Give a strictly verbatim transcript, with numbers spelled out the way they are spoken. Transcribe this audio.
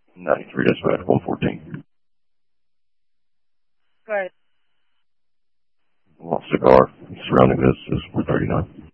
ninety-three dispatch, one fourteen. Right. Lost cigar. Surrounding this is one thirty-nine.